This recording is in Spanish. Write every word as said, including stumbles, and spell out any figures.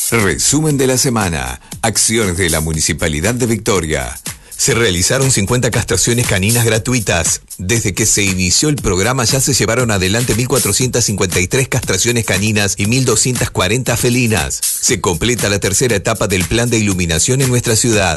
Resumen de la semana. Acciones de la Municipalidad de Victoria. Se realizaron cincuenta castraciones caninas gratuitas. Desde que se inició el programa ya se llevaron adelante mil cuatrocientas cincuenta y tres castraciones caninas y mil doscientas cuarenta felinas. Se completa la tercera etapa del plan de iluminación en nuestra ciudad.